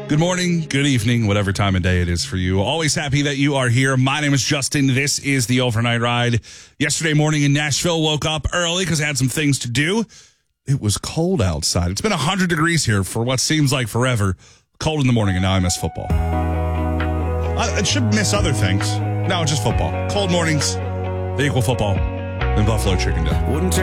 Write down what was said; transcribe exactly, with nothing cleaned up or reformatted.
Good morning, good evening, whatever time of day it is for you. Always happy that you are here. My name is Justin. This is the Overnight Ride. Yesterday morning in Nashville, woke up early because I had some things to do. It was cold outside. It's been one hundred degrees here for what seems like forever. Cold in the morning, and now I miss football. I, I should miss other things. No, just football. Cold mornings, they equal football and Buffalo Chicken Day. Wouldn't